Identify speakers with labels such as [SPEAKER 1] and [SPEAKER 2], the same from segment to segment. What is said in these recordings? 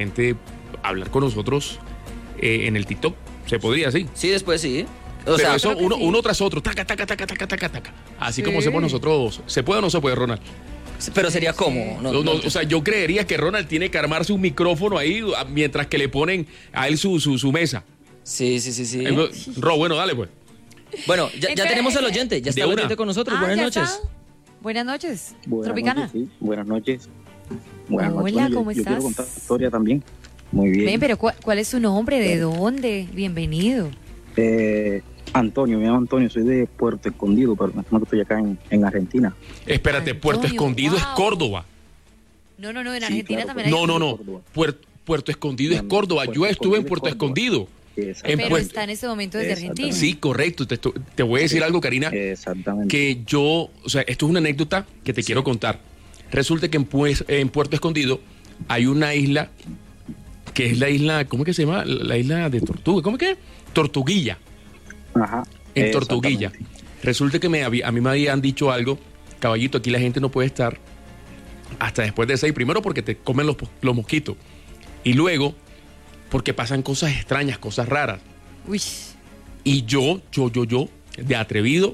[SPEAKER 1] gente hablar con nosotros en el TikTok. ¿Se podría así?
[SPEAKER 2] Sí, después sí.
[SPEAKER 1] Pero eso uno tras otro, taca. Así como hacemos nosotros. ¿Se puede o no se puede, Ronald?
[SPEAKER 2] Pero sería como.
[SPEAKER 1] O sea, yo creería que Ronald tiene que armarse un micrófono ahí mientras que le ponen a él su mesa.
[SPEAKER 2] Sí.
[SPEAKER 1] Ro, bueno, dale pues.
[SPEAKER 2] Bueno, ya tenemos al oyente, ya está el oyente con nosotros. Buenas noches.
[SPEAKER 3] Buenas noches,
[SPEAKER 4] Buenas
[SPEAKER 3] Tropicana.
[SPEAKER 4] Noches, sí. Buenas noches.
[SPEAKER 3] Hola,
[SPEAKER 4] Bueno,
[SPEAKER 3] ¿cómo
[SPEAKER 4] yo
[SPEAKER 3] estás?
[SPEAKER 4] quiero contar la historia también. Muy bien.
[SPEAKER 3] Ven, pero ¿cuál es su nombre? ¿De dónde? Bienvenido.
[SPEAKER 4] Antonio, me llamo Antonio, soy de Puerto Escondido, pero no estoy acá en Argentina.
[SPEAKER 1] Espérate, Puerto
[SPEAKER 3] Antonio,
[SPEAKER 1] Escondido es
[SPEAKER 3] wow.
[SPEAKER 1] Córdoba.
[SPEAKER 3] No, en
[SPEAKER 4] Sí,
[SPEAKER 3] Argentina
[SPEAKER 4] claro,
[SPEAKER 3] también hay.
[SPEAKER 1] No. Puerto Escondido es Córdoba. Yo estuve en Puerto Escondido.
[SPEAKER 3] Pero está en este momento desde Argentina.
[SPEAKER 1] Sí, correcto. Te voy a decir algo, Karina.
[SPEAKER 4] Exactamente.
[SPEAKER 1] Que o sea, esto es una anécdota que te quiero contar. Resulta que en Puerto Escondido hay una isla que es la isla, ¿cómo es que se llama? La isla de Tortuga. ¿Cómo es que? Tortuguilla.
[SPEAKER 4] Ajá.
[SPEAKER 1] En Tortuguilla. Resulta que a mí me habían dicho algo, caballito, aquí la gente no puede estar hasta después de 6, primero porque te comen los mosquitos y luego porque pasan cosas extrañas, cosas raras.
[SPEAKER 3] Uy.
[SPEAKER 1] Y yo de atrevido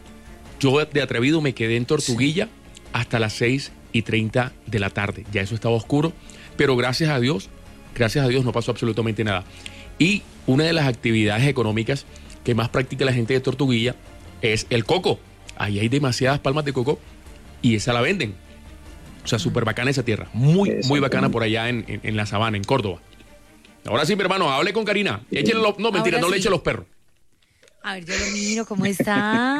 [SPEAKER 1] me quedé en Tortuguilla hasta las 6:30 de la tarde. Ya eso estaba oscuro, pero gracias a Dios no pasó absolutamente nada. Y una de las actividades económicas que más practica la gente de Tortuguilla es el coco. Ahí hay demasiadas palmas de coco y esa la venden. O sea, súper bacana esa tierra. Muy bacana por allá en la sabana, en Córdoba. Ahora sí, mi hermano, hable con Karina. Échale no, mentira,
[SPEAKER 3] Ahora
[SPEAKER 1] no le
[SPEAKER 3] sí.
[SPEAKER 1] eche los perros.
[SPEAKER 3] A ver, yo lo miro, ¿cómo estás?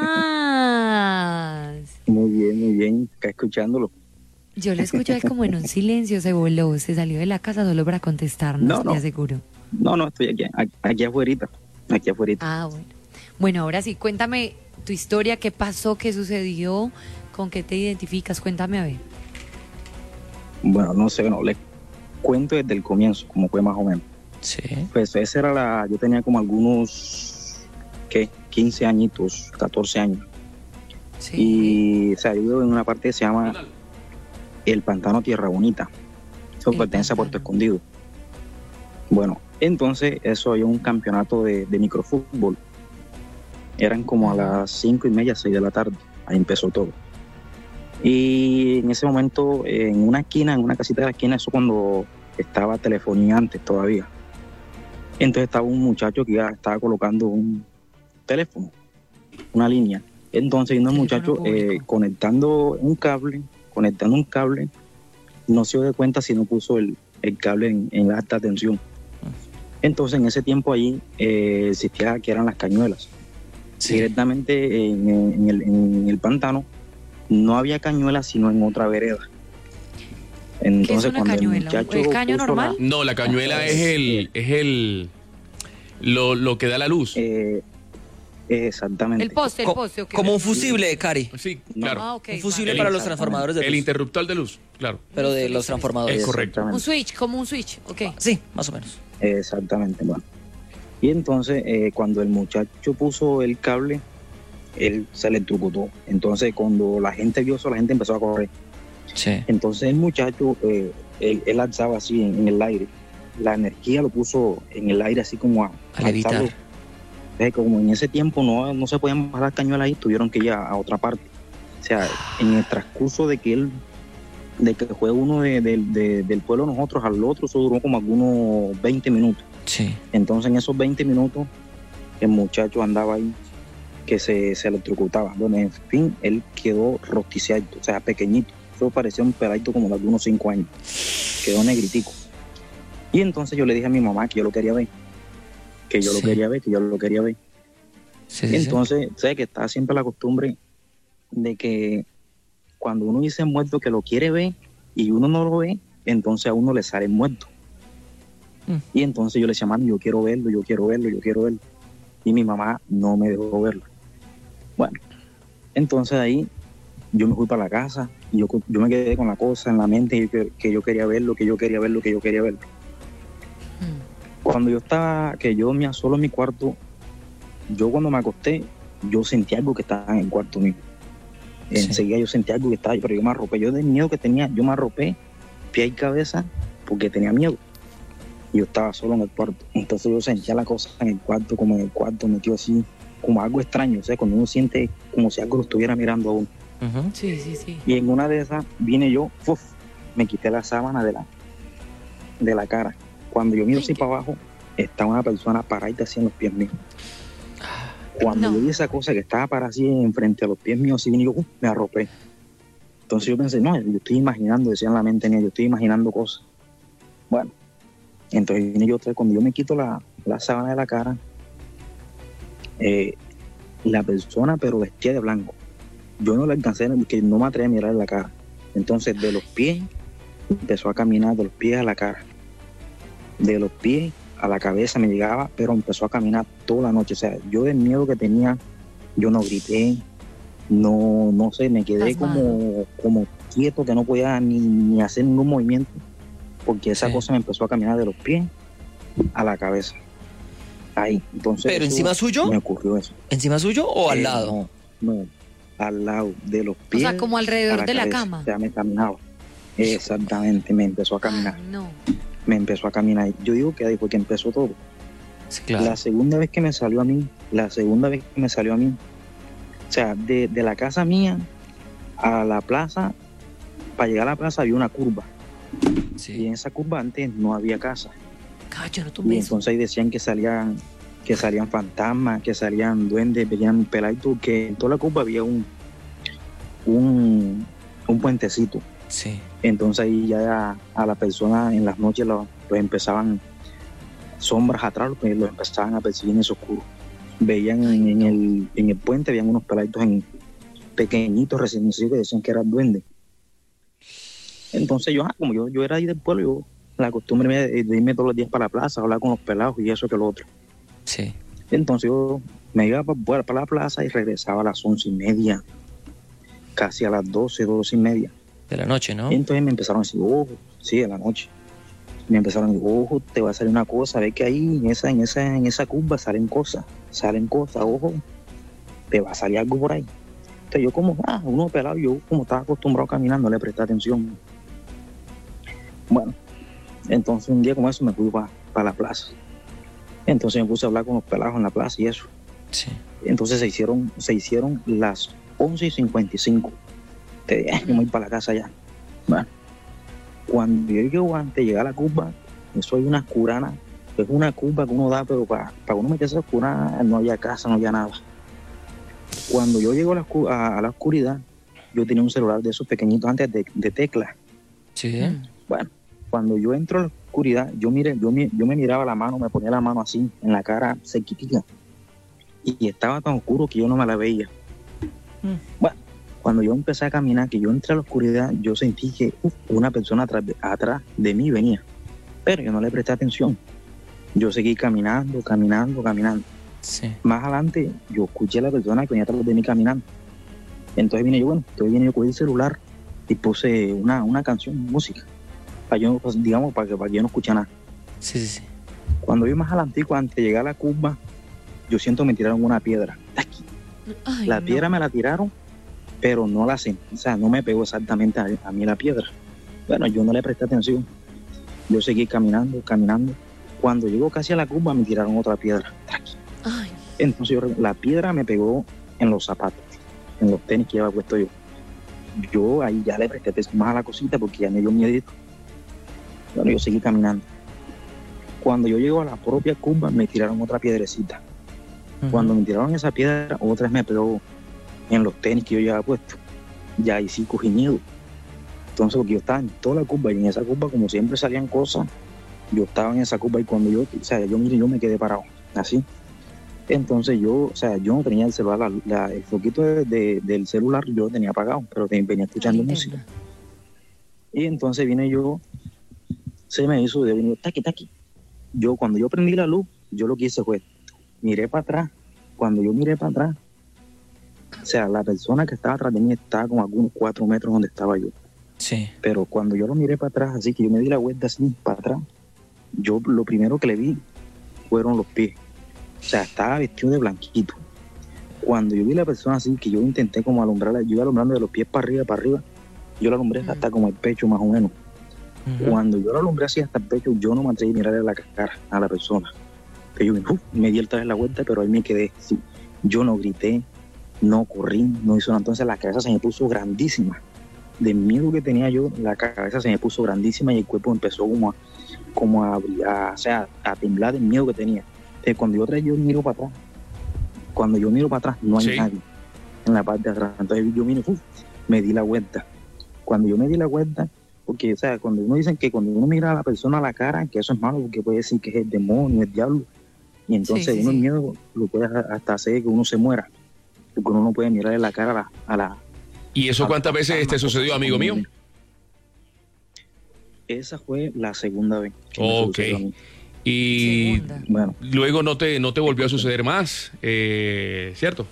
[SPEAKER 4] Muy bien, acá escuchándolo.
[SPEAKER 3] Yo lo escucho él como en un silencio, se voló, se salió de la casa solo para contestarnos,
[SPEAKER 4] No.
[SPEAKER 3] te aseguro.
[SPEAKER 4] No, estoy aquí afuerita.
[SPEAKER 3] Ah, bueno. Bueno, ahora sí, cuéntame tu historia, qué pasó, qué sucedió, con qué te identificas, cuéntame a ver.
[SPEAKER 4] Bueno, no sé, le cuento desde el comienzo, como fue más o menos.
[SPEAKER 2] Sí.
[SPEAKER 4] Pues esa era yo tenía como algunos, 15 añitos, 14 años.
[SPEAKER 3] Sí.
[SPEAKER 4] Y, o sea, yo vivo en una parte que se llama el Pantano Tierra Bonita. Eso pertenece a Puerto Escondido. Bueno, entonces eso había un campeonato de microfútbol. Eran como a las 5:30, 6 de la tarde. Ahí empezó todo. Y en ese momento, en una casita de la esquina, eso cuando estaba telefonía antes todavía. Entonces estaba un muchacho que ya estaba colocando un teléfono, una línea. Entonces vino el muchacho conectando un cable, no se dio de cuenta si no puso el cable en la alta tensión. Entonces en ese tiempo allí existía que eran las cañuelas.
[SPEAKER 2] Sí.
[SPEAKER 4] Directamente en el pantano no había cañuelas sino en otra vereda. Entonces,
[SPEAKER 3] ¿Qué es una
[SPEAKER 4] cuando
[SPEAKER 3] cañuela?
[SPEAKER 4] el muchacho
[SPEAKER 3] ¿El caño
[SPEAKER 4] puso
[SPEAKER 3] normal?
[SPEAKER 1] No, la cañuela es lo que da la luz.
[SPEAKER 4] Exactamente.
[SPEAKER 3] El poste, ok.
[SPEAKER 2] Como un fusible, Cari.
[SPEAKER 1] Sí,
[SPEAKER 4] No.
[SPEAKER 1] claro.
[SPEAKER 3] Ah, ok,
[SPEAKER 2] Un fusible
[SPEAKER 3] vale.
[SPEAKER 2] para los transformadores de luz.
[SPEAKER 1] El interruptor de luz, claro.
[SPEAKER 2] Pero de los transformadores.
[SPEAKER 1] Es correcto.
[SPEAKER 3] Un switch, como un switch, ok.
[SPEAKER 2] Sí, más o menos.
[SPEAKER 4] Exactamente, bueno. Y entonces, cuando el muchacho puso el cable, él se electrocutó. Entonces, cuando la gente vio eso, la gente empezó a correr.
[SPEAKER 2] Sí.
[SPEAKER 4] Entonces, el muchacho, él alzaba así en el aire. La energía lo puso en el aire, así como
[SPEAKER 2] A levitar.
[SPEAKER 4] alzarlo. Como en ese tiempo no se podían pasar cañuelas ahí, tuvieron que ir a otra parte. O sea, en el transcurso de que fue uno del pueblo nosotros al otro, eso duró como algunos 20 minutos.
[SPEAKER 2] Sí.
[SPEAKER 4] Entonces en esos 20 minutos el muchacho andaba ahí que se electrocutaba. Bueno, en fin, él quedó rosticiado, o sea, pequeñito. Eso parecía un peladito como de algunos 5 años. Quedó negritico. Y entonces yo le dije a mi mamá que yo lo quería ver. Que yo lo quería ver.
[SPEAKER 2] Sí.
[SPEAKER 4] Entonces, sé que está siempre la costumbre de que cuando uno dice muerto que lo quiere ver y uno no lo ve, entonces a uno le sale muerto. Y entonces yo le decía, mami, yo quiero verlo. Y mi mamá no me dejó verlo. Bueno, entonces ahí yo me fui para la casa y yo me quedé con la cosa en la mente que yo quería verlo. Cuando yo estaba, que yo me solo en mi cuarto, yo cuando me acosté, yo sentí algo que estaba en el cuarto mío. Enseguida yo sentí algo que estaba ahí, pero yo me arropé. Yo del miedo que tenía, yo me arropé, pie y cabeza, porque tenía miedo. y yo estaba solo en el cuarto. Entonces yo sentía la cosa en el cuarto, como en el cuarto, metido así, como algo extraño, o sea, cuando uno siente como si algo lo estuviera mirando a uno.
[SPEAKER 3] Sí, sí, sí.
[SPEAKER 4] Y en una de esas vine yo, me quité la sábana de la cara. Cuando yo miro así para abajo, está una persona parada así en los pies míos. Cuando yo vi esa cosa que estaba parada así enfrente a los pies míos, así vine yo, me arropé. Entonces yo pensé, no, yo estoy imaginando, decía en la mente mía, yo estoy imaginando cosas. Bueno, entonces vine yo otra vez, cuando yo me quito la sábana de la cara, la persona, pero vestía de blanco. Yo no la alcancé porque no me atreví a mirar la cara. Entonces de los pies empezó a caminar, de los pies a la cara. De los pies a la cabeza me llegaba, pero empezó a caminar toda la noche. O sea, yo del miedo que tenía, yo no grité, no sé, me quedé como quieto, que no podía ni hacer ningún movimiento, porque esa cosa me empezó a caminar de los pies a la cabeza. Ahí, entonces.
[SPEAKER 2] ¿Pero encima suyo?
[SPEAKER 4] Me ocurrió eso.
[SPEAKER 2] ¿Encima suyo o al lado?
[SPEAKER 4] No, al lado de los pies.
[SPEAKER 3] O sea, como alrededor de la
[SPEAKER 4] cabeza.
[SPEAKER 3] cama.
[SPEAKER 4] O sea, me caminaba. Exactamente, me empezó a caminar.
[SPEAKER 3] No.
[SPEAKER 4] Me empezó a caminar. Yo digo que ahí fue que empezó todo.
[SPEAKER 2] Sí, claro.
[SPEAKER 4] La segunda vez que me salió a mí, o sea, de la casa mía a la plaza, para llegar a la plaza había una curva.
[SPEAKER 2] Sí.
[SPEAKER 4] Y en esa curva antes no había casa.
[SPEAKER 3] Cacho, no
[SPEAKER 4] Y entonces ahí decían que salían fantasmas, que salían duendes, veían peladitos, que en toda la curva había un puentecito.
[SPEAKER 2] Sí.
[SPEAKER 4] Entonces ahí ya a la persona en las noches los empezaban sombras atrás, los empezaban a percibir en ese oscuro. Veían en el puente, veían unos peladitos pequeñitos, recién nacidos, que decían que eran duendes. Entonces como yo era ahí del pueblo, yo la costumbre de irme todos los días para la plaza, hablar con los pelados y eso que lo otro.
[SPEAKER 2] Sí.
[SPEAKER 4] Entonces yo me iba para la plaza y regresaba a las 11:30, casi a las 12:30.
[SPEAKER 2] De la noche, ¿no?
[SPEAKER 4] Y entonces me empezaron a decir, sí, de la noche. Me empezaron a decir, te va a salir una cosa, ve que ahí en esa curva salen cosas, ojo, te va a salir algo por ahí. Entonces yo como, uno pelado, yo como estaba acostumbrado a caminar, no le presté atención. Bueno, entonces un día como eso me fui para la plaza. Entonces me puse a hablar con los pelados en la plaza y eso.
[SPEAKER 2] Sí.
[SPEAKER 4] Entonces se hicieron las 11:55. Te dije, yo me voy para la casa ya. Bueno, cuando yo llego antes de llegar a la curva, eso hay una curana, es una curva que uno da, pero para uno meterse a la curana no había casa, no había nada. Cuando yo llego a la oscuridad, yo tenía un celular de esos pequeñitos antes de tecla.
[SPEAKER 2] Sí.
[SPEAKER 4] Bueno, cuando yo entro a la oscuridad, yo me miraba la mano, me ponía la mano así, en la cara, cerquitita. Y estaba tan oscuro que yo no me la veía. Bueno, cuando yo empecé a caminar, que yo entré a la oscuridad, yo sentí que una persona atrás de mí venía. Pero yo no le presté atención. Yo seguí caminando.
[SPEAKER 2] Sí.
[SPEAKER 4] Más adelante, yo escuché a la persona que venía atrás de mí caminando. Entonces vine yo con el celular y puse una canción, música, para yo, digamos, para que yo no escuche nada.
[SPEAKER 2] Sí.
[SPEAKER 4] Cuando yo más adelante, antes de llegar a la curva, yo siento que me tiraron una piedra. Aquí. La piedra me la tiraron, pero no la sentí, o sea, no me pegó exactamente a mí la piedra. Bueno, yo no le presté atención. Yo seguí caminando. Cuando llego casi a la curva, me tiraron otra piedra.
[SPEAKER 3] Ay.
[SPEAKER 4] Entonces la piedra me pegó en los zapatos, en los tenis que llevaba puesto yo. Yo ahí ya le presté atención más a la cosita porque ya me dio miedo. Bueno, yo seguí caminando. Cuando yo llego a la propia curva, me tiraron otra piedrecita. Cuando me tiraron esa piedra, otra vez me pegó en los tenis que yo llevaba puesto. Ya ahí sí cogí miedo. Entonces, porque yo estaba en toda la curva y en esa curva, como siempre salían cosas, yo estaba en esa curva y cuando yo me quedé parado, así. Entonces yo no tenía el celular, el foquito del celular yo lo tenía apagado, pero venía escuchando música. Y entonces se me hizo, taqui. Cuando yo prendí la luz, yo lo que hice fue, miré para atrás. Cuando yo miré para atrás, o sea, la persona que estaba atrás de mí estaba como a algunos 4 metros donde estaba yo.
[SPEAKER 2] Sí.
[SPEAKER 4] Pero cuando yo lo miré para atrás, así que yo me di la vuelta así para atrás, yo lo primero que le vi fueron los pies. O sea, estaba vestido de blanquito. Cuando yo vi a la persona así, que yo intenté como alumbrarla, yo iba alumbrando de los pies para arriba, yo la alumbré hasta como el pecho más o menos. Cuando yo la alumbré así hasta el pecho, yo no me atreví a mirarle la cara a la persona. Que yo me di otra vez la vuelta, pero ahí me quedé. Sí. Yo no grité, no corrí, no hizo nada. Entonces la cabeza se me puso grandísima. Del miedo que tenía yo, la cabeza se me puso grandísima y el cuerpo empezó a temblar del miedo que tenía. Entonces, yo miro para atrás. Cuando yo miro para atrás, no hay nadie en la parte de atrás. Entonces yo miro, me di la vuelta. Cuando yo me di la vuelta, porque, o sea, cuando uno dice que cuando uno mira a la persona a la cara, que eso es malo, porque puede decir que es el demonio, el diablo, y entonces el miedo lo puede hasta hacer que uno se muera, porque uno no puede mirarle la cara a la
[SPEAKER 1] ¿Y eso cuántas veces te sucedió, amigo mío?
[SPEAKER 4] Esa fue la segunda vez.
[SPEAKER 1] Ok. Y bueno, luego no te volvió a suceder más, ¿cierto?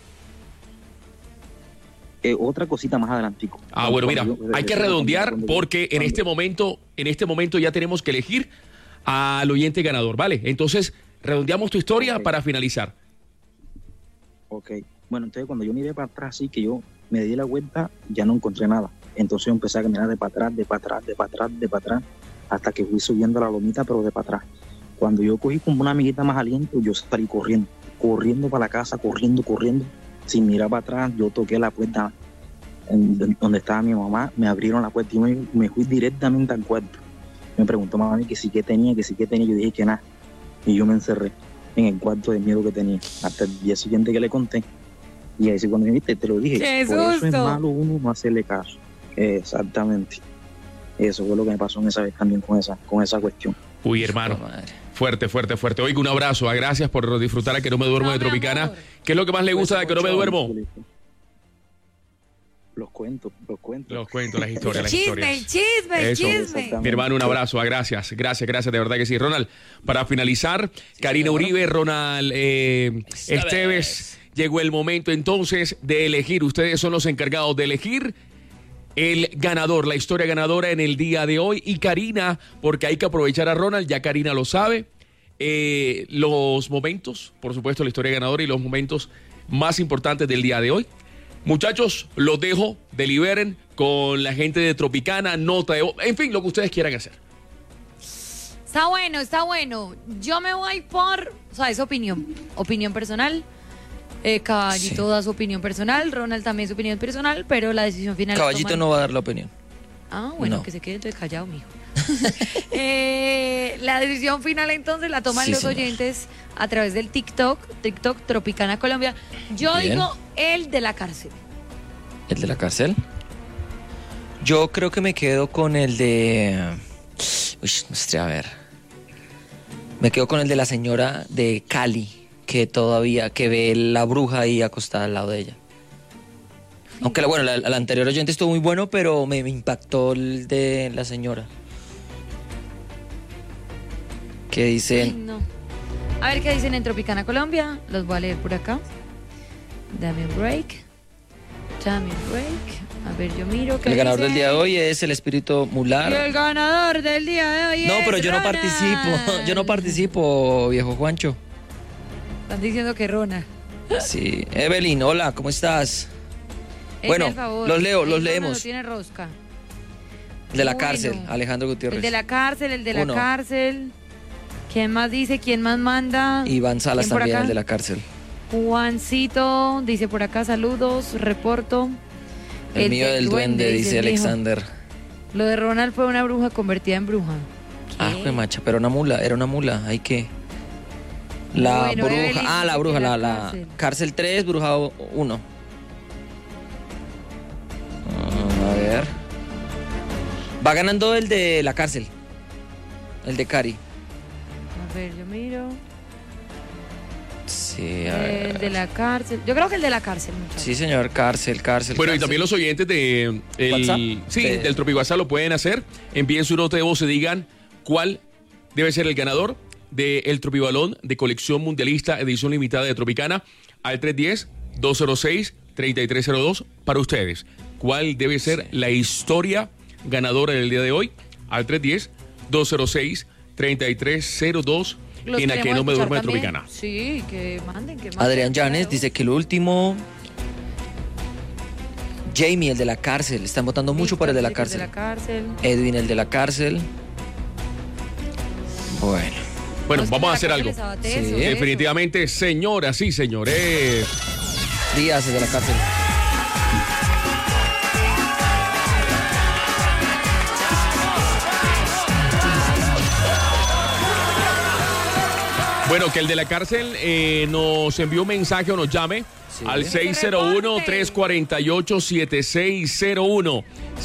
[SPEAKER 4] Otra cosita más adelantico.
[SPEAKER 1] Bueno, mira, hay que redondear porque en este momento ya tenemos que elegir al oyente ganador, ¿vale? Entonces, redondeamos tu historia para finalizar.
[SPEAKER 4] Ok. Bueno, entonces cuando yo miré para atrás, sí que yo me di la vuelta, ya no encontré nada. Entonces yo empecé a caminar de para atrás, hasta que fui subiendo la lomita, pero de para atrás. Cuando yo cogí como una amiguita más aliento, yo salí corriendo para la casa, corriendo, sin mirar para atrás. Yo toqué la puerta donde estaba mi mamá, me abrieron la puerta y me fui directamente al cuarto. Me preguntó mamá que sí que tenía, yo dije que nada. Y yo me encerré en el cuarto de miedo que tenía. Hasta el día siguiente que le conté. Y ahí sí cuando me viste, te lo dije.
[SPEAKER 3] ¡Qué
[SPEAKER 4] por
[SPEAKER 3] susto!
[SPEAKER 4] eso es malo uno no hacerle caso. Exactamente. Eso fue lo que me pasó en esa vez también con esa cuestión.
[SPEAKER 1] Uy, hermano. Fuerte. Oiga, un abrazo. Gracias por disfrutar a Que No Me Duermo de Tropicana.
[SPEAKER 3] Amor.
[SPEAKER 1] ¿Qué es lo que más le gusta de Que No Me Duermo?
[SPEAKER 4] Los cuentos.
[SPEAKER 1] Las historias,
[SPEAKER 3] El chisme.
[SPEAKER 1] Mi hermano, un abrazo. Gracias, de verdad que sí. Ronald, para finalizar, Karina Uribe, Ronald Esteves, llegó el momento entonces de elegir. Ustedes son los encargados de elegir el ganador, la historia ganadora en el día de hoy. Y Karina, porque hay que aprovechar a Ronald, ya Karina lo sabe, los momentos, por supuesto, la historia ganadora y los momentos más importantes del día de hoy. Muchachos, los dejo, deliberen con la gente de Tropicana, nota de voz, en fin, lo que ustedes quieran hacer.
[SPEAKER 3] Está bueno. Yo me voy por, o sea, es opinión personal. Caballito da su opinión personal, Ronald también su opinión personal, pero la decisión final...
[SPEAKER 2] Caballito no va a dar la opinión.
[SPEAKER 3] Bueno,
[SPEAKER 2] no.
[SPEAKER 3] Que se quede entonces callado, mijo. La decisión final entonces la toman los oyentes a través del TikTok Tropicana Colombia. Yo digo el de la cárcel.
[SPEAKER 2] ¿El de la cárcel? Yo creo que me quedo con el de... a ver. Me quedo con el de la señora de Cali, que ve la bruja ahí acostada al lado de ella. Aunque la anterior oyente estuvo muy bueno, pero me impactó el de la señora. ¿Qué dicen?
[SPEAKER 3] No. A ver qué dicen en Tropicana Colombia. Los voy a leer por acá. Dame un break. A ver, yo miro.
[SPEAKER 2] El ganador del día de hoy es el espíritu mular.
[SPEAKER 3] Y el ganador del día de hoy
[SPEAKER 2] No,
[SPEAKER 3] es
[SPEAKER 2] pero yo no
[SPEAKER 3] Ronald.
[SPEAKER 2] participo. Yo no participo, viejo Juancho.
[SPEAKER 3] Están diciendo que Rona.
[SPEAKER 2] Sí. Evelyn, hola, ¿cómo estás? Bueno, los leemos.
[SPEAKER 3] No tiene rosca.
[SPEAKER 2] El de la cárcel, Alejandro Gutiérrez.
[SPEAKER 3] El de la cárcel. ¿Quién más dice? ¿Quién más manda?
[SPEAKER 2] Iván Salas también, el de la cárcel.
[SPEAKER 3] Juancito dice por acá, saludos, reporto.
[SPEAKER 2] El mío del duende, dice Alexander.
[SPEAKER 3] Lo de Ronald fue una bruja convertida en bruja. ¿Qué?
[SPEAKER 2] Fue macha, pero era una mula, hay que... La bruja,
[SPEAKER 3] Evelyn,
[SPEAKER 2] la bruja, la cárcel 3, bruja 1. A ver. Va ganando el de la cárcel. El de Cari.
[SPEAKER 3] A ver, yo miro.
[SPEAKER 2] Sí, a ver.
[SPEAKER 3] El de la cárcel. Yo creo que el de la cárcel, muchachos.
[SPEAKER 2] Sí, señor, cárcel.
[SPEAKER 1] Bueno, y también los oyentes del TropiWhatsApp lo pueden hacer. Envíen su nota de voz y digan cuál debe ser el ganador del Tropibalón de colección mundialista edición limitada de Tropicana al 310-206-3302 para ustedes. ¿Cuál debe ser la historia ganadora del día de hoy? Al 310-206-3302 en A Que No Me Duermo de Tropicana.
[SPEAKER 3] Sí, que manden.
[SPEAKER 2] Adrián Llanes dice que el último. Jamie, el de la cárcel. Están votando mucho por el de la cárcel. Edwin, el de la cárcel.
[SPEAKER 1] Bueno, vamos a hacer algo.
[SPEAKER 2] Sí.
[SPEAKER 1] Definitivamente, señoras y señores.
[SPEAKER 2] Díaz, el de la cárcel.
[SPEAKER 1] Bueno, que el de la cárcel nos envió un mensaje o nos llame al 601-348-7601.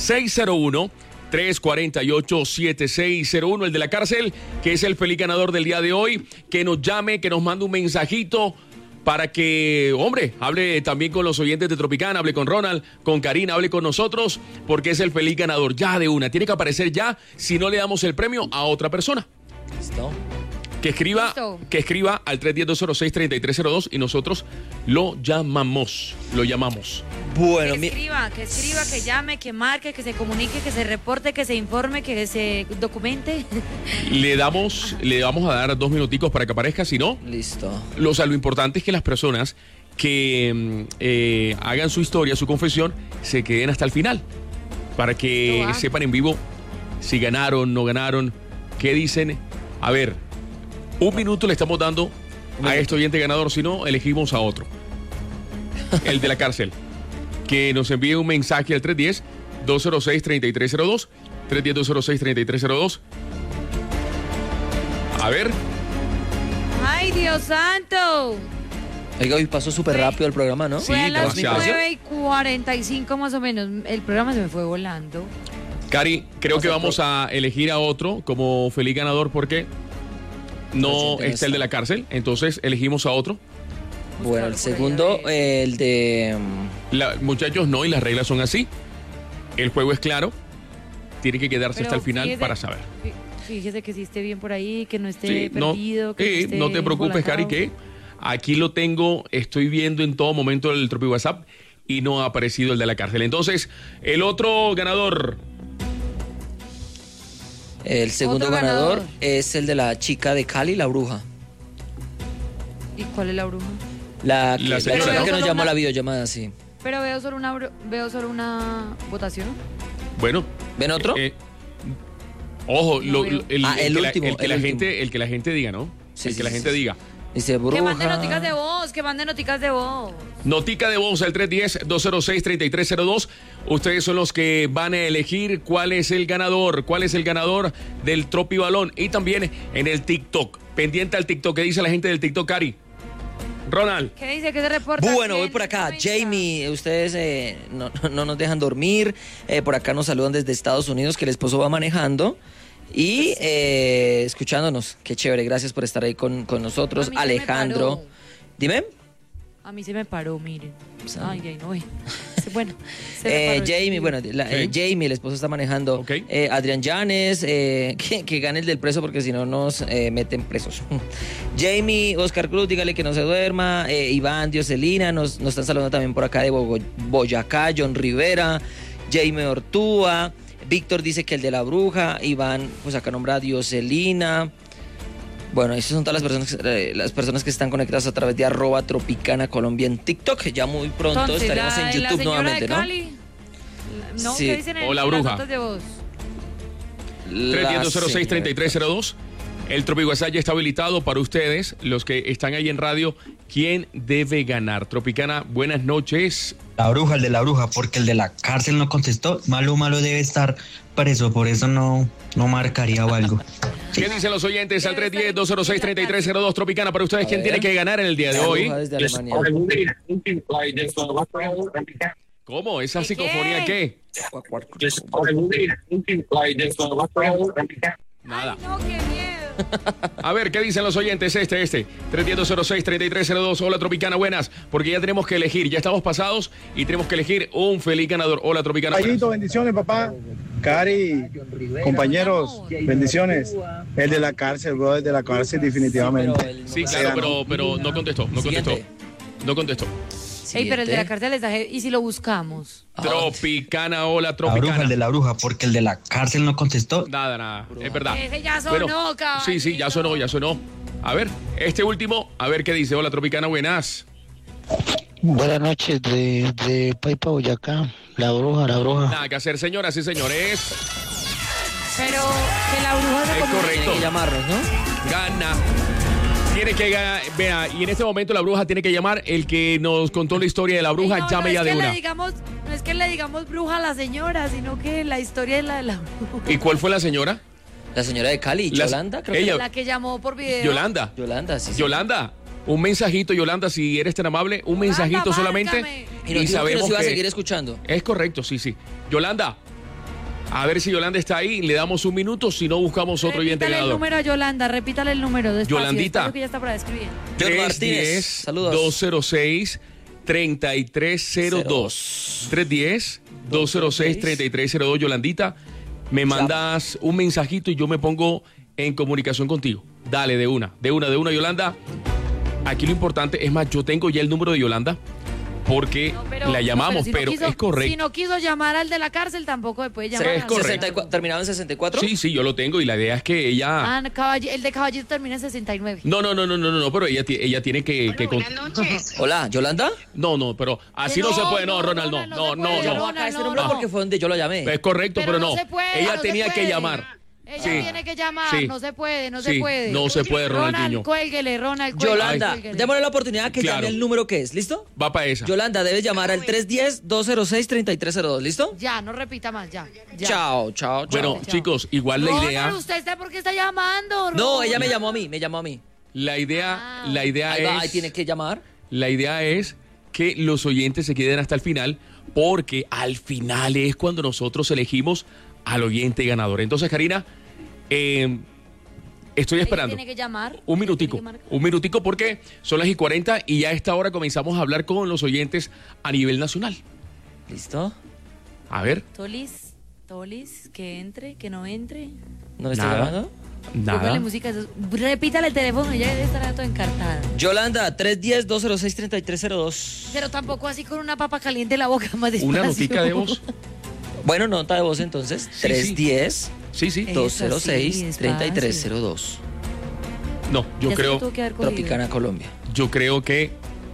[SPEAKER 1] 601-348-7601. El de la cárcel, que es el feliz ganador del día de hoy, que nos llame, que nos mande un mensajito para que, hombre, hable también con los oyentes de Tropicana, hable con Ronald, con Karina, hable con nosotros, porque es el feliz ganador ya de una. Tiene que aparecer ya, si no le damos el premio a otra persona.
[SPEAKER 2] ¿Listo?
[SPEAKER 1] Que escriba al 310-206-3302 y nosotros lo llamamos.
[SPEAKER 2] Bueno,
[SPEAKER 3] que escriba, que llame, que marque, que se comunique, que se reporte, que se informe, que se documente.
[SPEAKER 1] Le vamos a dar 2 minuticos para que aparezca, si no.
[SPEAKER 2] Listo.
[SPEAKER 1] Lo importante es que las personas que hagan su historia, su confesión, se queden hasta el final. Para que sepan en vivo si ganaron, no ganaron, qué dicen. A ver, 1 minuto le estamos dando a este oyente ganador, si no, elegimos a otro. El de la cárcel. Que nos envíe un mensaje al 310-206-3302. 310-206-3302. A ver.
[SPEAKER 3] ¡Ay, Dios santo!
[SPEAKER 2] Oiga, hoy pasó súper rápido el programa, ¿no?
[SPEAKER 1] Sí,
[SPEAKER 3] Fue a las
[SPEAKER 1] demasiado.
[SPEAKER 3] 9:45 más o menos. El programa se me fue volando.
[SPEAKER 1] Cari, creo que vamos a elegir a otro como feliz ganador porque no está el de la cárcel. Entonces elegimos a otro.
[SPEAKER 2] Bueno, el segundo, el de...
[SPEAKER 1] Muchachos, no, y las reglas son así. El juego es claro. Tiene que quedarse
[SPEAKER 3] Pero
[SPEAKER 1] hasta el final
[SPEAKER 3] fíjese,
[SPEAKER 1] para saber.
[SPEAKER 3] Fíjese que sí esté bien por ahí, que no esté
[SPEAKER 1] Sí,
[SPEAKER 3] perdido. Que no esté
[SPEAKER 1] no te preocupes, Cari,
[SPEAKER 3] embolatado.
[SPEAKER 1] que aquí lo tengo, estoy viendo en todo momento el Tropi WhatsApp y no ha aparecido el de la cárcel. Entonces, el otro ganador.
[SPEAKER 2] El segundo
[SPEAKER 3] Otro
[SPEAKER 2] ganador
[SPEAKER 3] ganador.
[SPEAKER 2] es el de la chica de Cali, la bruja.
[SPEAKER 3] ¿Y cuál es la bruja?
[SPEAKER 2] La
[SPEAKER 1] La señora,
[SPEAKER 2] persona
[SPEAKER 1] ¿no?
[SPEAKER 2] que nos
[SPEAKER 3] Solo
[SPEAKER 2] llamó a
[SPEAKER 3] una-
[SPEAKER 2] la videollamada, sí.
[SPEAKER 3] Pero veo solo una votación.
[SPEAKER 1] Bueno.
[SPEAKER 2] ¿Ven otro?
[SPEAKER 1] Ojo,
[SPEAKER 3] No veo.
[SPEAKER 1] el
[SPEAKER 2] último,
[SPEAKER 1] que
[SPEAKER 2] el
[SPEAKER 1] la
[SPEAKER 2] último.
[SPEAKER 1] gente, el que la gente diga, ¿no?
[SPEAKER 2] Sí,
[SPEAKER 1] el
[SPEAKER 2] sí,
[SPEAKER 1] que la
[SPEAKER 2] sí,
[SPEAKER 1] gente
[SPEAKER 2] sí.
[SPEAKER 1] diga.
[SPEAKER 2] Dice bruja.
[SPEAKER 3] Que manden noticas de voz,
[SPEAKER 1] Notica de voz al 310-206-3302. Ustedes son los que van a elegir cuál es el ganador del Tropi Balón. Y también en el TikTok. Pendiente al TikTok. ¿Qué dice la gente del TikTok, Cari? Ronald.
[SPEAKER 3] ¿Qué dice? ¿Qué se reporta?
[SPEAKER 2] Bueno, voy
[SPEAKER 3] ¿Quién
[SPEAKER 2] por acá.
[SPEAKER 3] comenta?
[SPEAKER 2] Jamie, ustedes no nos dejan dormir. Por acá nos saludan desde Estados Unidos, que el esposo va manejando. Y escuchándonos. Qué chévere. Gracias por estar ahí con nosotros.
[SPEAKER 3] A mí se me
[SPEAKER 2] Alejandro.
[SPEAKER 3] paró.
[SPEAKER 2] Dime.
[SPEAKER 3] A mí se me paró, miren.
[SPEAKER 2] Sabe.
[SPEAKER 3] Ay, no. Bueno. se me paró el
[SPEAKER 2] Jamie,
[SPEAKER 3] tío.
[SPEAKER 2] bueno, Jamie, el esposo está manejando.
[SPEAKER 1] Ok.
[SPEAKER 2] Adrián Llanes, que gane el del preso porque si no nos meten presos. Jamie, Oscar Cruz, dígale que no se duerma. Iván, Dioselina, nos están saludando también por acá de Boyacá. John Rivera, Jamie Ortúa. Víctor dice que el de la bruja. Iván, pues acá nombra a Dioselina. Bueno, esas son todas las personas que están conectadas a través de @Tropicana Colombia en TikTok. Ya muy pronto
[SPEAKER 3] Entonces,
[SPEAKER 2] estaremos en
[SPEAKER 3] la
[SPEAKER 2] YouTube
[SPEAKER 3] señora
[SPEAKER 2] nuevamente,
[SPEAKER 3] de
[SPEAKER 2] ¿no?
[SPEAKER 3] Cali, ¿no?
[SPEAKER 2] Sí.
[SPEAKER 3] ¿Qué dicen
[SPEAKER 1] O la
[SPEAKER 3] en
[SPEAKER 1] bruja.
[SPEAKER 3] las notas de voz?
[SPEAKER 1] 310-206-3302. El Tropi WhatsApp ya está habilitado para ustedes, los que están ahí en radio. ¿Quién debe ganar? Tropicana, buenas noches.
[SPEAKER 5] La bruja, el de la bruja, porque el de la cárcel no contestó. Malo debe estar preso, por eso no marcaría o algo.
[SPEAKER 1] ¿Qué dicen los oyentes al 310-206-3302? Tropicana, para ustedes, ¿quién tiene que ganar en el día de
[SPEAKER 2] La
[SPEAKER 1] hoy?
[SPEAKER 2] bruja desde Alemania.
[SPEAKER 1] ¿Cómo? ¿Esa
[SPEAKER 3] ¿Qué?
[SPEAKER 1] psicofonía qué? Nada.
[SPEAKER 3] No, qué miedo.
[SPEAKER 1] A ver, ¿qué dicen los oyentes? 310-206-3302. Hola, Tropicana, buenas. Porque ya tenemos que elegir, ya estamos pasados y tenemos que elegir un feliz ganador. Hola, Tropicana. buenas.
[SPEAKER 6] Ayito, bendiciones, papá. Cari, compañeros, bendiciones. El de la cárcel, bro, el de la cárcel, definitivamente.
[SPEAKER 1] Sí, claro, pero no contestó, no contestó.
[SPEAKER 2] Siguiente.
[SPEAKER 1] No contestó.
[SPEAKER 3] Ey, pero el de la cárcel está heavy. ¿Y si lo buscamos?
[SPEAKER 1] Tropicana, hola,
[SPEAKER 5] La bruja,
[SPEAKER 1] Tropicana.
[SPEAKER 5] el de la bruja, porque el de la cárcel no contestó.
[SPEAKER 1] Nada. Es verdad.
[SPEAKER 3] Ese ya sonó, caballito.
[SPEAKER 1] Sí, ya sonó. A ver, este último, a ver qué dice. Hola, Tropicana, buenas.
[SPEAKER 7] Buenas noches de Paipa, Boyacá.
[SPEAKER 5] La bruja.
[SPEAKER 1] Nada que hacer, señoras y señores.
[SPEAKER 3] Pero que la bruja se
[SPEAKER 1] Es
[SPEAKER 3] comunique.
[SPEAKER 1] correcto.
[SPEAKER 2] Tiene que llamarnos, ¿no?
[SPEAKER 1] Gana. Tiene que ganar. Vea, y en este momento la bruja tiene que llamar. El que nos contó la historia de la bruja,
[SPEAKER 3] No,
[SPEAKER 1] llame
[SPEAKER 3] no
[SPEAKER 1] ya
[SPEAKER 3] es
[SPEAKER 1] de
[SPEAKER 3] que
[SPEAKER 1] una.
[SPEAKER 3] no es que le digamos bruja a la señora, sino que la historia es la de la bruja.
[SPEAKER 1] ¿Y cuál fue la señora?
[SPEAKER 2] La señora de Cali,
[SPEAKER 1] La-
[SPEAKER 2] Yolanda, creo
[SPEAKER 1] ella-
[SPEAKER 2] que.
[SPEAKER 3] La que llamó por video.
[SPEAKER 1] Yolanda.
[SPEAKER 2] Yolanda, sí.
[SPEAKER 1] Yolanda. Un mensajito, Yolanda, si eres tan amable. Un mensajito
[SPEAKER 3] Yolanda,
[SPEAKER 1] solamente.
[SPEAKER 3] márcame.
[SPEAKER 2] Y nos dijo que nos iba a seguir escuchando.
[SPEAKER 1] Es correcto, sí. Yolanda. A ver si Yolanda está ahí. Le damos un minuto. Si no, buscamos otro oyente
[SPEAKER 3] Repítale el
[SPEAKER 1] ganador.
[SPEAKER 3] número a Yolanda, repítale el número. Despacio,
[SPEAKER 1] Yolandita.
[SPEAKER 3] despacio que ya está para escribir.
[SPEAKER 2] John Martínez, saludos.
[SPEAKER 1] 310-206-3302. 310-206-3302. Yolandita, me mandas un mensajito y yo me pongo en comunicación contigo. Dale, de una, Yolanda. Aquí lo importante, es más, yo tengo ya el número de Yolanda porque
[SPEAKER 3] No,
[SPEAKER 1] la llamamos,
[SPEAKER 3] si no
[SPEAKER 1] pero
[SPEAKER 3] quiso-
[SPEAKER 1] es correcto.
[SPEAKER 3] Si no quiso llamar al de la cárcel, tampoco se puede llamar.
[SPEAKER 1] es correcto.
[SPEAKER 2] 64, ¿terminado en 64?
[SPEAKER 1] Sí, yo lo tengo y la idea es que ella...
[SPEAKER 3] El de Caballito termina en 69.
[SPEAKER 1] No, pero ella tiene que
[SPEAKER 2] Hola, ¿Yolanda?
[SPEAKER 1] No, pero así no, se puede, no, Ronald, no.
[SPEAKER 2] Yo no acá este número porque fue donde yo lo llamé.
[SPEAKER 1] Es correcto, pero no.
[SPEAKER 3] se puede,
[SPEAKER 1] Ella
[SPEAKER 3] no se
[SPEAKER 1] tenía que
[SPEAKER 3] puede.
[SPEAKER 1] llamar.
[SPEAKER 3] Ella
[SPEAKER 1] Sí.
[SPEAKER 3] tiene que llamar,
[SPEAKER 1] Sí.
[SPEAKER 3] no se puede, no
[SPEAKER 1] Sí,
[SPEAKER 3] se puede.
[SPEAKER 1] no se puede, Ronaldinho.
[SPEAKER 3] Cuélguele, Ronald, cuélguele,
[SPEAKER 2] Yolanda,
[SPEAKER 3] cuélguele.
[SPEAKER 2] démosle la oportunidad que
[SPEAKER 1] Claro.
[SPEAKER 2] llame el número que es, ¿listo?
[SPEAKER 1] Va para esa.
[SPEAKER 2] Yolanda, debes llamar al 310-206-3302, ¿listo?
[SPEAKER 3] Ya, no repita más, ya.
[SPEAKER 2] Chao.
[SPEAKER 1] Bueno,
[SPEAKER 3] Chao.
[SPEAKER 1] chicos, igual la
[SPEAKER 3] Ronald,
[SPEAKER 1] idea,
[SPEAKER 3] ¿usted está por qué está llamando?
[SPEAKER 2] No, ella me
[SPEAKER 3] Ronald?
[SPEAKER 2] llamó a mí.
[SPEAKER 1] la idea
[SPEAKER 2] Ahí va, ahí
[SPEAKER 1] es,
[SPEAKER 2] tiene que llamar.
[SPEAKER 1] la idea es que los oyentes se queden hasta el final, porque al final es cuando nosotros elegimos al oyente ganador. Entonces, Karina, estoy
[SPEAKER 3] Ella
[SPEAKER 1] esperando.
[SPEAKER 3] tiene que llamar.
[SPEAKER 1] Un minutico, porque son las 40 y ya a esta hora comenzamos a hablar con los oyentes a nivel nacional.
[SPEAKER 2] ¿Listo?
[SPEAKER 1] A ver,
[SPEAKER 3] Tolis, que entre, que no entre.
[SPEAKER 2] ¿No le está
[SPEAKER 1] Nada.
[SPEAKER 2] llamando?
[SPEAKER 1] nada.
[SPEAKER 3] Póngale música. Repítale el teléfono, ella debe estar todo encartada.
[SPEAKER 2] Yolanda, 310-206-3302.
[SPEAKER 3] Pero tampoco así con una papa caliente en la boca, más despacio.
[SPEAKER 1] Una notica de voz.
[SPEAKER 2] Bueno, nota de voz entonces.
[SPEAKER 1] Sí,
[SPEAKER 2] 310
[SPEAKER 1] Sí, sí.
[SPEAKER 3] Eso
[SPEAKER 2] 206
[SPEAKER 3] sí,
[SPEAKER 2] 3302.
[SPEAKER 1] No, yo
[SPEAKER 3] Ya se lo
[SPEAKER 1] creo,
[SPEAKER 3] tuvo que haber cogido.
[SPEAKER 2] Tropicana, Colombia.
[SPEAKER 1] yo creo que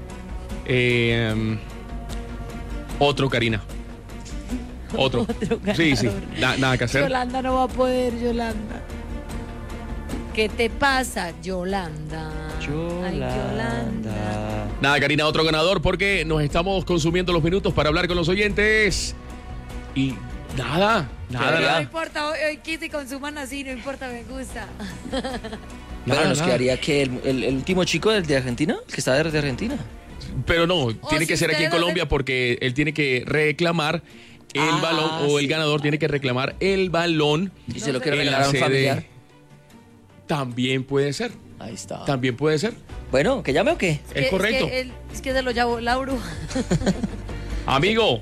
[SPEAKER 1] otro, Karina. Otro.
[SPEAKER 3] Otro
[SPEAKER 1] Sí, sí.
[SPEAKER 3] ganador.
[SPEAKER 1] Nada que hacer.
[SPEAKER 3] Yolanda no va a poder, Yolanda. ¿Qué te pasa, Yolanda? Ay, Yolanda.
[SPEAKER 1] Nada, Karina, otro ganador porque nos estamos consumiendo los minutos para hablar con los oyentes. Y nada.
[SPEAKER 3] No importa, hoy quise y consuman así, no importa, me gusta.
[SPEAKER 2] Pero nos
[SPEAKER 1] nada.
[SPEAKER 2] quedaría que el último chico de Argentina, el que está de Argentina.
[SPEAKER 1] Pero no, tiene
[SPEAKER 3] si
[SPEAKER 1] que ser aquí en
[SPEAKER 3] ustedes
[SPEAKER 1] Colombia porque él tiene que reclamar el balón, o el ganador tiene que reclamar el balón.
[SPEAKER 2] Y se lo
[SPEAKER 3] sé.
[SPEAKER 2] quiere
[SPEAKER 1] en
[SPEAKER 2] regalar
[SPEAKER 1] la
[SPEAKER 2] a un
[SPEAKER 1] sede.
[SPEAKER 2] familiar.
[SPEAKER 1] También puede ser.
[SPEAKER 2] Ahí está.
[SPEAKER 1] También puede ser.
[SPEAKER 2] Bueno, ¿que llame o qué?
[SPEAKER 1] Es correcto.
[SPEAKER 3] Es que se lo llevó la bruja.
[SPEAKER 1] Amigo,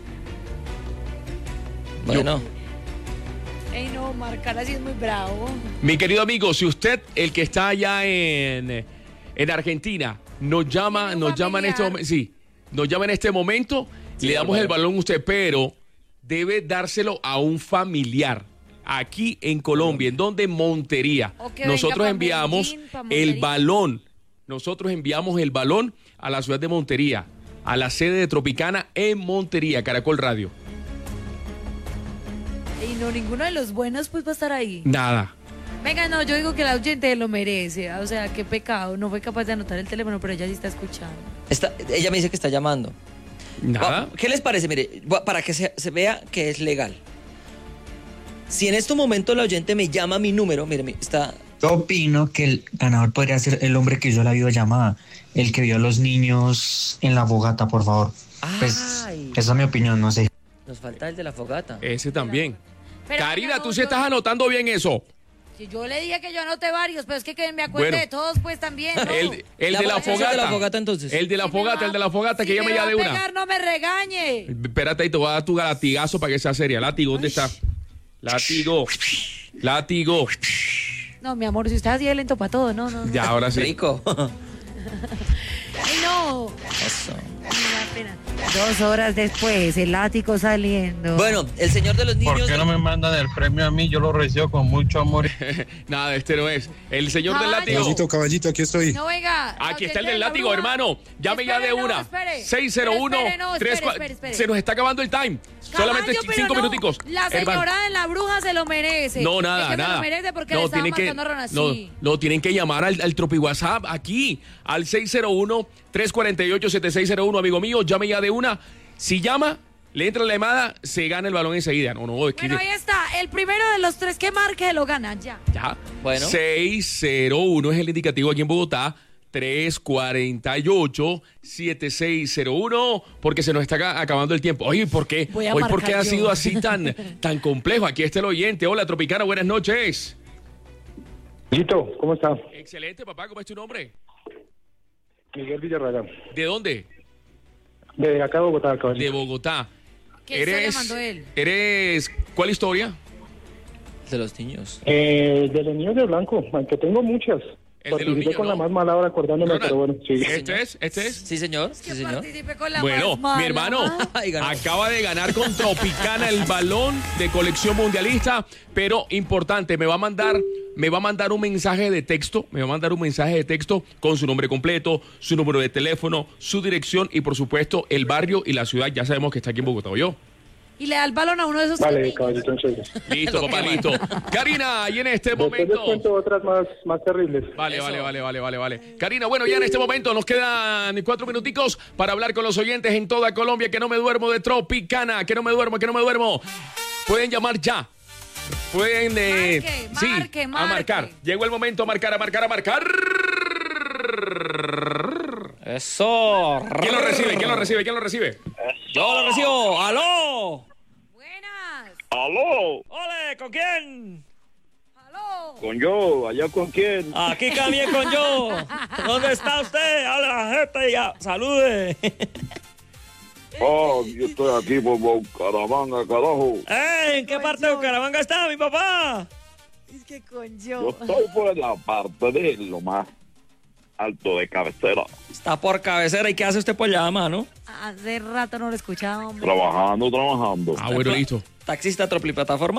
[SPEAKER 2] Bueno,
[SPEAKER 3] Ey, no, marcar así es muy bravo.
[SPEAKER 1] mi querido amigo, si usted, el que está allá en Argentina, nos llama en este momento, sí, nos llama en este momento,
[SPEAKER 2] Sí,
[SPEAKER 1] le damos
[SPEAKER 2] bueno.
[SPEAKER 1] el balón a usted, pero debe dárselo a un familiar. Aquí en Colombia, ¿en donde? Montería.
[SPEAKER 3] O que
[SPEAKER 1] Nosotros
[SPEAKER 3] venga pa'
[SPEAKER 1] enviamos
[SPEAKER 3] Medellín, pa'
[SPEAKER 1] el
[SPEAKER 3] Montería.
[SPEAKER 1] balón. Nosotros enviamos el balón a la ciudad de Montería, a la sede de Tropicana en Montería, Caracol Radio.
[SPEAKER 3] Y no, ninguno de los buenos pues va a estar ahí.
[SPEAKER 1] Nada.
[SPEAKER 3] Venga, no, yo digo que la oyente lo merece. O sea, qué pecado. No fue capaz de anotar el teléfono, pero ella sí está escuchando.
[SPEAKER 2] ella me dice que está llamando.
[SPEAKER 1] Nada.
[SPEAKER 2] ¿Qué les parece? Mire, para que se vea que es legal. Si en este momento la oyente me llama mi número, mire, está...
[SPEAKER 5] Yo opino que el ganador podría ser el hombre que hizo la videollamada, el que vio a los niños en la fogata, por favor. Pues
[SPEAKER 2] Ay.
[SPEAKER 5] esa es mi opinión, no sé.
[SPEAKER 2] Nos falta el de la fogata.
[SPEAKER 1] Ese también.
[SPEAKER 3] Pero
[SPEAKER 1] Karina,
[SPEAKER 3] no,
[SPEAKER 1] tú sí
[SPEAKER 3] yo-
[SPEAKER 1] estás anotando bien eso.
[SPEAKER 3] Si yo le dije que yo anoté varios, pero es que me acuerdo
[SPEAKER 1] Bueno.
[SPEAKER 3] de todos, pues también. ¿no?
[SPEAKER 1] El
[SPEAKER 2] La
[SPEAKER 1] de la
[SPEAKER 2] voy a hacer
[SPEAKER 1] fogata.
[SPEAKER 2] de la fogata, entonces.
[SPEAKER 1] El de la
[SPEAKER 3] Si me
[SPEAKER 1] fogata,
[SPEAKER 3] va-
[SPEAKER 1] el de la fogata, que
[SPEAKER 3] si
[SPEAKER 1] llame
[SPEAKER 3] me
[SPEAKER 1] ya
[SPEAKER 3] va
[SPEAKER 1] de
[SPEAKER 3] a
[SPEAKER 1] una.
[SPEAKER 3] pegar, no me regañe.
[SPEAKER 1] Espérate, ahí te voy a dar tu latigazo para que sea seria. Látigo, ¿dónde está? Látigo. Látigo.
[SPEAKER 3] No, mi amor, si usted así de lento para todo, no.
[SPEAKER 1] Ya, ahora sí.
[SPEAKER 2] Rico.
[SPEAKER 3] Ay, no.
[SPEAKER 2] Eso.
[SPEAKER 3] Apenas 2 horas después, el ático saliendo.
[SPEAKER 2] Bueno, el señor de los niños.
[SPEAKER 7] ¿Por qué no me mandan el premio a mí? Yo lo recibo con mucho amor.
[SPEAKER 1] Nada, este no es. El señor del látigo.
[SPEAKER 6] Caballito, aquí estoy.
[SPEAKER 3] No, venga.
[SPEAKER 1] Aquí está el del látigo, hermano. Llame ya de una.
[SPEAKER 3] Espere.
[SPEAKER 1] 601
[SPEAKER 3] Espere.
[SPEAKER 1] Se nos está acabando el time. Solamente
[SPEAKER 3] Caballo,
[SPEAKER 1] 5
[SPEAKER 3] pero
[SPEAKER 1] minuticos.
[SPEAKER 3] La señora de la bruja se lo merece.
[SPEAKER 1] No, nada,
[SPEAKER 3] es que
[SPEAKER 1] nada.
[SPEAKER 3] Se lo merece porque
[SPEAKER 1] no,
[SPEAKER 3] le estaba
[SPEAKER 1] tienen que,
[SPEAKER 3] marcando a Ron así.
[SPEAKER 1] no, tienen que llamar al Tropi WhatsApp aquí, al 601-348-7601, amigo mío. Llame ya de una. Si llama, le entra la llamada, se gana el balón enseguida. No, es que
[SPEAKER 3] Bueno, ahí está. El primero de los 3 que marque lo gana ya.
[SPEAKER 1] ya.
[SPEAKER 2] Bueno.
[SPEAKER 1] 601 es el indicativo aquí en Bogotá. 348-7601, porque se nos está acabando el tiempo. Oye, ¿por qué?
[SPEAKER 3] Voy a
[SPEAKER 1] Hoy, ¿por
[SPEAKER 3] marcar
[SPEAKER 1] qué ha
[SPEAKER 3] yo.
[SPEAKER 1] sido así tan complejo? Aquí está el oyente. Hola, Tropicana, buenas noches.
[SPEAKER 6] Gito, ¿cómo está?
[SPEAKER 1] Excelente, papá. ¿Cómo es tu nombre?
[SPEAKER 6] Miguel Villarreal.
[SPEAKER 1] ¿De dónde?
[SPEAKER 6] De acá de Bogotá,
[SPEAKER 1] De
[SPEAKER 6] caballito.
[SPEAKER 1] Bogotá.
[SPEAKER 3] ¿Qué historia mandó él?
[SPEAKER 1] ¿Eres cuál historia?
[SPEAKER 2] De los niños.
[SPEAKER 6] De los niños de blanco, aunque tengo muchas.
[SPEAKER 1] El de los
[SPEAKER 6] Participé
[SPEAKER 1] niños,
[SPEAKER 6] con
[SPEAKER 1] ¿no?
[SPEAKER 6] la más mala ahora acordándome,
[SPEAKER 1] Ronald,
[SPEAKER 6] pero bueno, sí.
[SPEAKER 1] ¿Este es?
[SPEAKER 2] Sí, señor. Sí,
[SPEAKER 3] Que
[SPEAKER 2] señor.
[SPEAKER 3] participe con la
[SPEAKER 1] Bueno,
[SPEAKER 3] más mala.
[SPEAKER 1] mi hermano
[SPEAKER 2] Ay, ganó.
[SPEAKER 1] acaba de ganar con Tropicana el balón de colección mundialista, pero importante, me va a mandar un mensaje de texto, con su nombre completo, su número de teléfono, su dirección y por supuesto el barrio y la ciudad. Ya sabemos que está aquí en Bogotá, ¿o yo?
[SPEAKER 3] Y le da el balón a uno de esos
[SPEAKER 6] Vale,
[SPEAKER 3] niños.
[SPEAKER 6] caballito, entonces.
[SPEAKER 1] Listo, papá, listo. Karina, y en este
[SPEAKER 6] Después les
[SPEAKER 1] momento...
[SPEAKER 6] cuento otras más terribles.
[SPEAKER 1] Vale. Karina, bueno, ya en este momento nos quedan 4 minuticos para hablar con los oyentes en toda Colombia. Que no me duermo de Tropicana, que no me duermo. Pueden llamar ya. Pueden
[SPEAKER 3] Marque.
[SPEAKER 1] a marcar. Llegó el momento a marcar.
[SPEAKER 2] Eso.
[SPEAKER 1] ¿Quién lo recibe?
[SPEAKER 2] Yo lo recibo. ¡Aló!
[SPEAKER 3] Buenas.
[SPEAKER 8] ¡Aló!
[SPEAKER 2] ¡Ole! ¿Con quién?
[SPEAKER 3] Aló.
[SPEAKER 8] ¿Con yo? ¿Allá con quién?
[SPEAKER 2] Aquí también con yo. ¿Dónde está usted? Hable a la gente y ya. Salude.
[SPEAKER 8] Oh, yo estoy aquí por Bucaramanga, carajo.
[SPEAKER 2] ¿En qué parte de Bucaramanga está mi papá?
[SPEAKER 3] Es que con
[SPEAKER 8] Yo estoy por la parte de lo más alto de cabecera.
[SPEAKER 2] Está por cabecera. ¿Y qué hace usted por allá, mano?
[SPEAKER 3] Hace rato no lo escuchaba, hombre.
[SPEAKER 8] Trabajando.
[SPEAKER 1] Ah, bueno, listo.
[SPEAKER 2] ¿Taxista Tropiplataforma?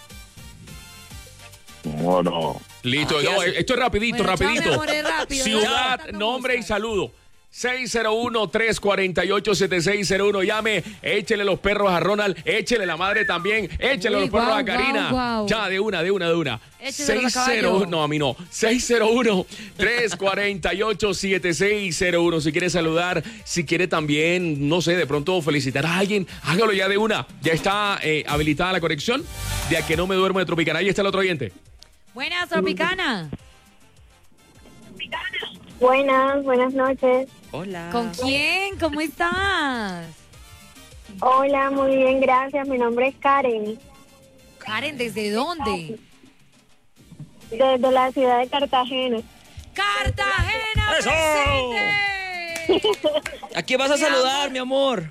[SPEAKER 8] Bueno,
[SPEAKER 1] Listo.
[SPEAKER 2] ¿qué
[SPEAKER 1] No,
[SPEAKER 2] hace?
[SPEAKER 1] esto es rapidito.
[SPEAKER 3] Bueno, chao, mi amor, es rápido.
[SPEAKER 1] Ciudad,
[SPEAKER 3] Ya,
[SPEAKER 1] nombre y
[SPEAKER 3] gusta.
[SPEAKER 1] saludo. 601-348-7601. Llame, échele los perros a Ronald, échele la madre también, échele
[SPEAKER 3] Uy,
[SPEAKER 1] los perros a
[SPEAKER 3] guau,
[SPEAKER 1] Karina.
[SPEAKER 3] guau.
[SPEAKER 1] Ya, de una.
[SPEAKER 3] Écheselos a caballo.
[SPEAKER 1] No, a mí no. 601-348-7601. Si quiere saludar, si quiere también, no sé, de pronto felicitar a alguien, hágalo ya de una. Ya está habilitada la conexión de A Que No Me Duermo de Tropicana. Ahí está el otro oyente.
[SPEAKER 3] Buenas, Tropicana.
[SPEAKER 9] Buenas noches.
[SPEAKER 2] Hola.
[SPEAKER 3] ¿Con quién? ¿Cómo estás?
[SPEAKER 9] Hola, muy bien, gracias. Mi nombre es Karen,
[SPEAKER 3] Karen, ¿desde dónde?
[SPEAKER 9] desde la ciudad de Cartagena.
[SPEAKER 3] ¡Cartagena!
[SPEAKER 2] ¡Eso!
[SPEAKER 3] ¡Presente!
[SPEAKER 2] ¿A quién vas a saludar, mi amor?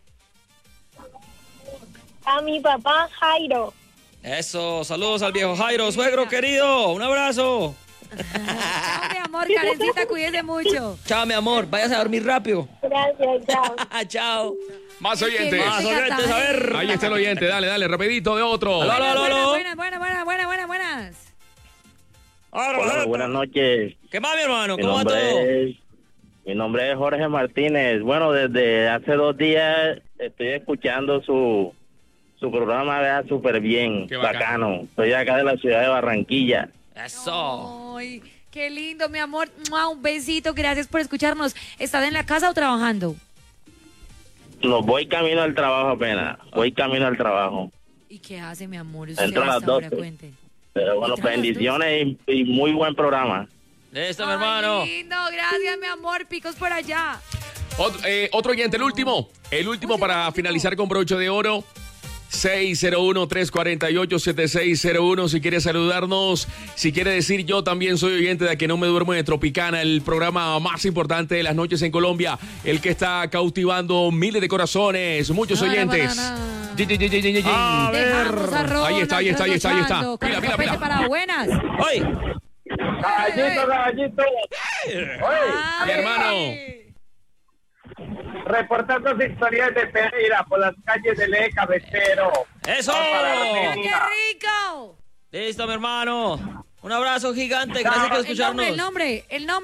[SPEAKER 9] A mi papá Jairo.
[SPEAKER 2] Eso, saludos al viejo Jairo, suegro querido, un abrazo.
[SPEAKER 3] Chao, mi amor, Karencita, cuídese mucho.
[SPEAKER 2] Chao, mi amor, váyase a dormir rápido.
[SPEAKER 9] Gracias, chao.
[SPEAKER 2] Chao.
[SPEAKER 1] Más oyentes.
[SPEAKER 2] Más oyentes, a ver.
[SPEAKER 1] Ahí está el oyente. Dale, rapidito de otro.
[SPEAKER 2] Aló, aló, aló.
[SPEAKER 3] Buenas.
[SPEAKER 10] Buenas noches.
[SPEAKER 2] ¿Qué más, mi hermano?
[SPEAKER 10] Mi
[SPEAKER 2] ¿Cómo va todo?
[SPEAKER 10] mi nombre es Jorge Martínez. Bueno, desde hace 2 días estoy escuchando su programa, vea, súper bien,
[SPEAKER 1] Qué bacano.
[SPEAKER 10] bacano. Soy de acá de la ciudad de Barranquilla.
[SPEAKER 2] Eso.
[SPEAKER 3] Ay, qué lindo, mi amor. ¡Mua! Un besito, gracias por escucharnos. ¿Estás en la casa o trabajando?
[SPEAKER 10] No, voy camino al trabajo apenas. Voy camino al trabajo.
[SPEAKER 3] ¿Y qué hace, mi amor?
[SPEAKER 10] Entro a las 12.
[SPEAKER 3] Cuente.
[SPEAKER 10] Pero bueno,
[SPEAKER 3] ¿Entra a las
[SPEAKER 10] bendiciones y muy buen programa.
[SPEAKER 2] Listo, mi hermano.
[SPEAKER 3] Ay, lindo, gracias, mi amor. Picos por allá.
[SPEAKER 1] Otro oyente, el último para finalizar con broche de oro. 601-348-7601. Si quiere saludarnos, si quiere decir yo también soy oyente de A Que No Me Duermo de Tropicana, el programa más importante de las noches en Colombia, el que está cautivando miles de corazones, muchos oyentes.
[SPEAKER 2] A ver.
[SPEAKER 3] Dejamos a Ronald
[SPEAKER 1] Ahí está.
[SPEAKER 3] trasnochando.
[SPEAKER 1] Pila.
[SPEAKER 3] Cartapete para buenas.
[SPEAKER 2] ¡Hoy!
[SPEAKER 8] Caballito.
[SPEAKER 1] Mi hermano.
[SPEAKER 11] reportando sintonías de Pereira por las calles del eje cabecero.
[SPEAKER 2] ¡Eso!
[SPEAKER 3] ¡Qué rico!
[SPEAKER 2] Listo, mi hermano. Un abrazo gigante, gracias por escucharnos.
[SPEAKER 3] El nombre.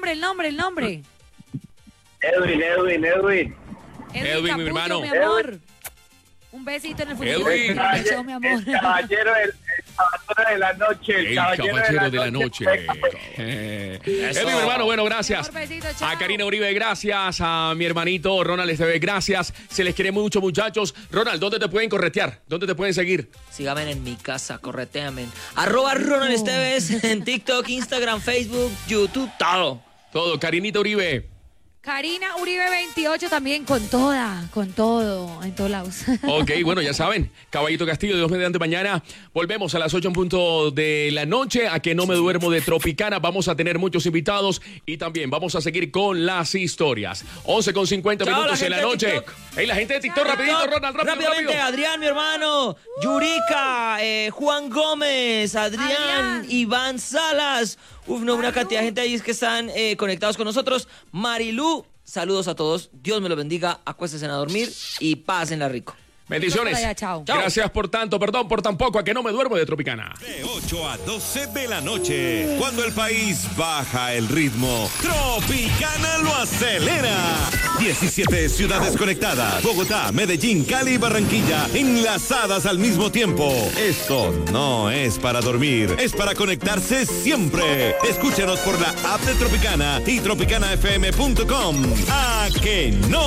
[SPEAKER 11] Edwin,
[SPEAKER 1] Edwin, mi hermano.
[SPEAKER 3] Mi amor. Un besito en el futuro.
[SPEAKER 1] Edwin.
[SPEAKER 3] Mi amor.
[SPEAKER 11] El caballero de la noche.
[SPEAKER 1] El caballero de la noche. Edwin, mi hermano, bueno, gracias.
[SPEAKER 3] Besito, chao.
[SPEAKER 1] A Karina Uribe, gracias. A mi hermanito Ronald Esteves, gracias. Se les quiere mucho, muchachos. Ronald, ¿dónde te pueden corretear? ¿Dónde te pueden seguir?
[SPEAKER 2] Síganme en mi casa, correteamen. @Ronald Esteves en TikTok, Instagram, Facebook, YouTube, todo.
[SPEAKER 1] Todo. Karinita Uribe.
[SPEAKER 3] Karina Uribe 28 también con todo, en todos lados.
[SPEAKER 1] Ok, bueno, ya saben, Caballito Castillo, Dios mediante mañana. Volvemos a las 8 en punto de la noche, a que no me duermo de Tropicana. Vamos a tener muchos invitados y también vamos a seguir con las historias. 11:50 minutos en la noche. Hey, la gente de TikTok, rapidito, Ronald,
[SPEAKER 2] rápidamente. Adrián, mi hermano, Yurika, Juan Gómez, Adrián, Iván Salas. Una cantidad de gente ahí que están conectados con nosotros. Marilu, saludos a todos. Dios me los bendiga. Acuéstense a dormir y pásenla rico.
[SPEAKER 1] Bendiciones.
[SPEAKER 3] Allá, chao.
[SPEAKER 1] Gracias por tanto, perdón por tan poco, a que no me duermo de Tropicana.
[SPEAKER 12] De 8 a 12 de la noche, cuando el país baja el ritmo, Tropicana lo acelera. 17 ciudades conectadas: Bogotá, Medellín, Cali y Barranquilla, enlazadas al mismo tiempo. Esto no es para dormir, es para conectarse siempre. Escúchanos por la app de Tropicana y tropicanafm.com. ¡A que no